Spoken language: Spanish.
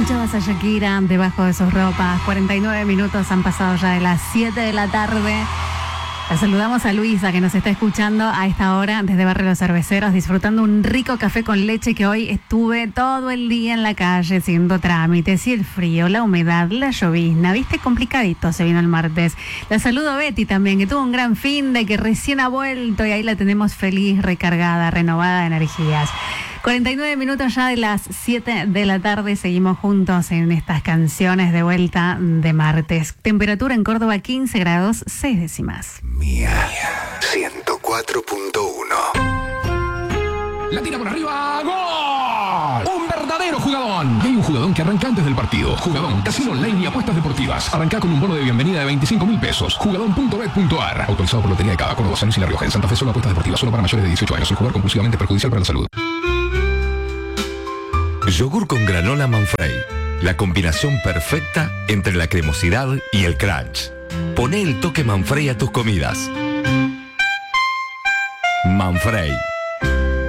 Escuchabas a Shakira debajo de sus ropas. 49 minutos han pasado ya de las 7 de la tarde. La saludamos a Luisa, que nos está escuchando a esta hora desde Barrio Los Cerveceros, disfrutando un rico café con leche, que hoy estuve todo el día en la calle haciendo trámites, y el frío, la humedad, la llovizna, viste, complicadito se vino el martes. La saludo a Betty también, que tuvo un gran fin de, que recién ha vuelto, y ahí la tenemos feliz, recargada, renovada de energías. 49 minutos ya de las 7 de la tarde, seguimos juntos en estas canciones de vuelta de martes. Temperatura en Córdoba 15 grados 6 décimas. Mía 104.1. La tira por arriba, ¡gol! ¡Un verdadero jugadón! Y hay un jugadón que arranca antes del partido. Jugadón, casino online y apuestas deportivas. Arranca con un bono de bienvenida de 25.000 pesos. Jugadón.bet.ar. Autorizado por Lotería de Cava, Córdoba, San Luis y La Rioja. En Santa Fe solo apuestas deportivas, solo para mayores de 18 años. El jugador compulsivamente perjudicial para la salud. Yogur con granola Manfrey. La combinación perfecta entre la cremosidad y el crunch. Poné el toque Manfrey a tus comidas. Manfrey.